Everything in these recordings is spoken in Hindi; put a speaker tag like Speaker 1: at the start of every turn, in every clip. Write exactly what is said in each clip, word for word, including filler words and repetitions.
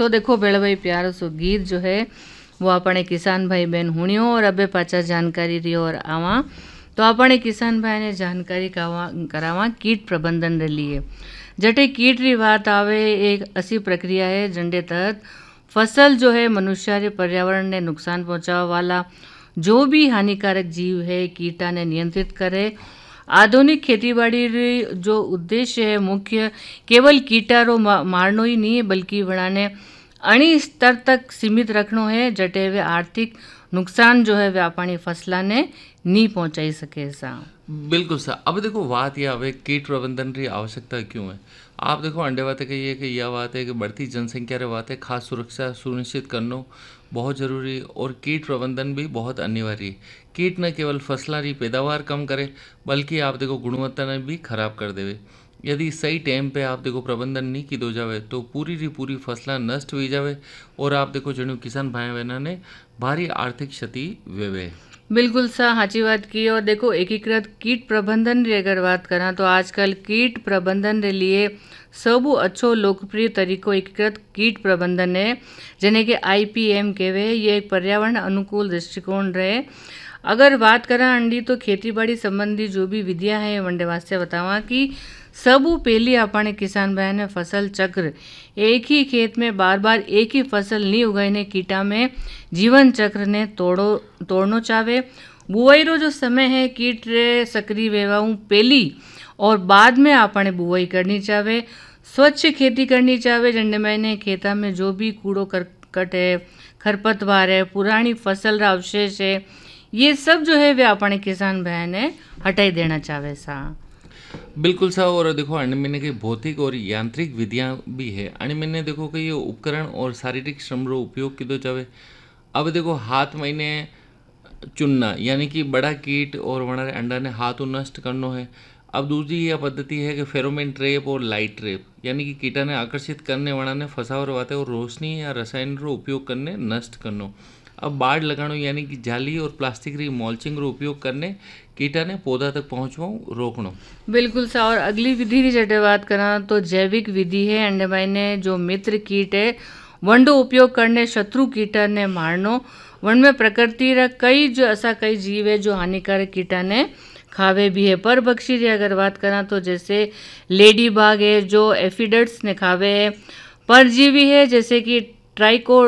Speaker 1: तो देखो बेड़ा भाई प्यारो सो गीत जो है वो अपने किसान भाई बहन हुणियो और अबे पाचा जानकारी रही और आवा तो अपने किसान भाई ने जानकारी कावा करावा कीट प्रबंधन रे लिए जटे कीट री बात आवे एक ऐसी प्रक्रिया है जंडे तहत फसल जो है मनुष्य रे पर्यावरण ने नुकसान पहुंचावा वाला जो भी हानिकारक जीव है कीटा ने नियंत्रित करे। आधुनिक खेतीबाड़ी जो उद्देश्य है मुख्य केवल कीटारो मारनो ही नहीं है बल्कि बनाने अणी स्तर तक सीमित रखनो है जटे वे आर्थिक नुकसान जो है वे अपनी फसला ने नहीं पहुंचाई सके सा।
Speaker 2: बिल्कुल सर। अब देखो बात यह आवे कीट प्रबंधन की आवश्यकता क्यों है। आप देखो अंडे बातें कहिए कि यह बात है कि बढ़ती जनसंख्या रे बात है खास सुरक्षा सुनिश्चित करना बहुत जरूरी और कीट प्रबंधन भी बहुत अनिवार्य है। कीट न केवल फसलों की पैदावार कम करे बल्कि आप देखो गुणवत्ता ने भी खराब कर देवे। यदि सही टाइम पे आप देखो प्रबंधन नहीं की दो जावे तो पूरी की पूरी फसला नष्ट हो जावे और आप देखो जणु किसान भाई बहना ने भारी आर्थिक क्षति वेवे।
Speaker 1: बिल्कुल सा साची बात की। और देखो एकीकृत कीट प्रबंधन री अगर बात करा तो आजकल कीट प्रबंधन रे लिए सबू अच्छो लोकप्रिय तरीको एकीकृत कीट प्रबंधन है जिन्हें के आई पी एम कहवे। ये एक पर्यावरण अनुकूल दृष्टिकोण रहे। अगर बात करा अंडी तो खेतीबाड़ी संबंधी जो भी विधियां हैं वनडे वास्ते बतावा कि सबू पहली अपने किसान भाई ने फसल चक्र एक ही खेत में बार बार एक ही फसल नहीं उगाईने कीटा में जीवन चक्र ने तोड़ो तोड़नो चाहे। बुआई रो जो समय है कीट रे सक्रिय वेवाऊं पहली और बाद में अपने बुआई करनी चाहे। स्वच्छ खेती करनी चाहे जंडे महीने खेता में जो भी कूड़ो करकट है खरपतवार है पुरानी फसल रा अवशेष है ये सब जो है वे अपने किसान भाई ने हटाई देना चाहे सा।
Speaker 2: बिल्कुल सा। और देखो अन्य महीने की भौतिक और यांत्रिक विधियां भी है। अन्य महीने देखो कि ये उपकरण और शारीरिक श्रम रो उपयोग किदो जावे। अब देखो हाथ महीने चुनना यानी कि बड़ा कीट और वनारे अंडा ने हाथ नष्ट करनो है। अब दूसरी यह पद्धति है कि फेरोमेन ट्रैप और लाइट ट्रैप यानी कि कीटा ने आकर्षित करने वाला ने फसावर वाते और रोशनी या रसायन रो उपयोग करने नष्ट करनो। अब बाढ़ लगानो यानी कि जाली और प्लास्टिक री मल्चिंग रो उपयोग करने कीटा ने पौधा तक पहुंचवा रोकनो।
Speaker 1: बिल्कुल सा। और अगली विधि की जटे बात करा तो जैविक विधि है अंडे भाई ने जो मित्र कीट है वंडो उपयोग करने शत्रु कीटा ने मारनो। वन में प्रकृति रा कई जो ऐसा कई जीव है जो हानिकारक कीटा ने खावे भी है। पर बक्षी की अगर बात करा तो जैसे लेडी बाग है जो एफिडट्स ने खावे है। परजीवी है जैसे कि ट्राइको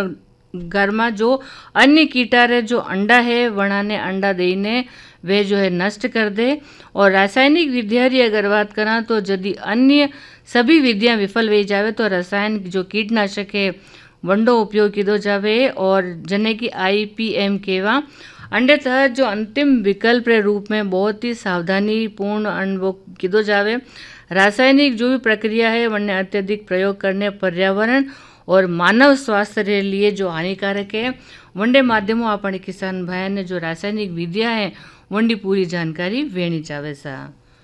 Speaker 1: गर्मा जो अन्य कीटा रे जो अंडा है वना ने अंडा देने वे जो है नष्ट कर दे। और रासायनिक विधिया री अगर बात करा तो यदि अन्य सभी विधियां विफल हो जावे तो रसायन जो कीटनाशक है वंडो उपयोग किदो जावे और जने की आई पी एम केवा अंडे तहत जो अंतिम विकल्प रे रूप में बहुत ही सावधानी पूर्ण अनुभव किदो जावे। रासायनिक जो भी प्रक्रिया है वन्ने अत्यधिक प्रयोग करने पर्यावरण और मानव स्वास्थ्य के लिए जो हानिकारक है वनडे माध्यमों अपने किसान भाई ने जो रासायनिक विधियां हैं वनडी पूरी जानकारी वेणी चावे सा।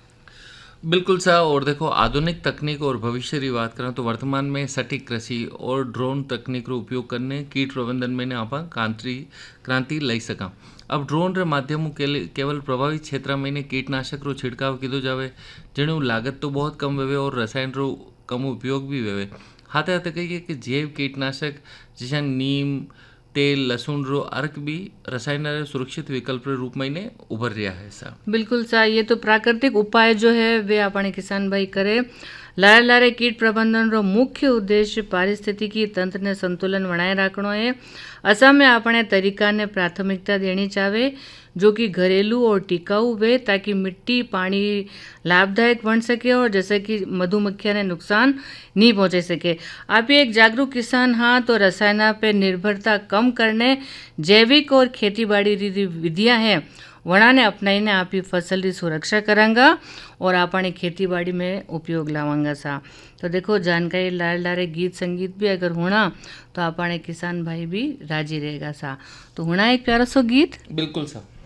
Speaker 2: बिल्कुल सा। और देखो आधुनिक तकनीक और भविष्य की बात करें तो वर्तमान में सटीक कृषि और ड्रोन तकनीक रो उपयोग करने कीट प्रबंधन में आप क्रांति क्रांति लाई सका। अब ड्रोन रे माध्यमों के केवल प्रभावित क्षेत्र में कीटनाशक रो छिड़काव किदो जावे जेणु लागत तो बहुत कम वेवे और रसायन रो कम उपयोग भी वेवे। हाथे हाथे कहिए कि जैव कीटनाशक जैसे नीम तेल लहसुन रो अर्क भी रसायन सुरक्षित विकल्प के रूप में ने उभर रहा है सा।
Speaker 1: बिल्कुल सा। ये तो प्राकृतिक उपाय जो है वे अपने किसान भाई करे। लारे लारे कीट प्रबंधन रो मुख्य उद्देश्य पारिस्थितिकी तंत्र ने संतुलन बनाए रखनो है। असम में अपने तरीका ने प्राथमिकता देनी चाहे जो कि घरेलू और टिकाऊ वे ताकि मिट्टी पानी लाभदायक बन सके और जैसे कि मधुमक्खियां ने नुकसान नहीं पहुंचे सके। आप एक जागरूक किसान हाँ तो रसायन पे निर्भरता कम करने जैविक और खेतीबाड़ी विधियां हैं वना ने अपनाईने आप ही फसल की सुरक्षा करांगा और अपनी खेतीबाड़ी में उपयोग लावांगा सा। तो देखो जानकारी लारे लारे गीत संगीत भी अगर होना तो अपने किसान भाई भी राजी रहेगा सा। तो होना एक प्यारा सो गीत।
Speaker 2: बिल्कुल सा।